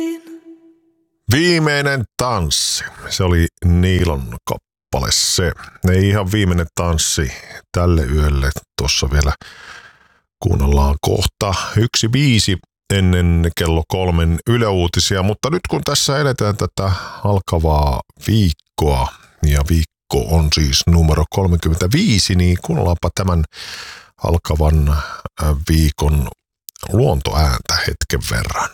Viimeinen tanssi. Se oli Niilon kappale se. Ei ihan viimeinen tanssi tälle yölle. Tuossa vielä kuunnellaan kohta 1.5 ennen kello 3 Yle-uutisia. Mutta nyt kun tässä eletään tätä alkavaa viikkoa ja viikko on siis numero 35, niin kuunnellaanpa tämän alkavan viikon luontoääntä hetken verran.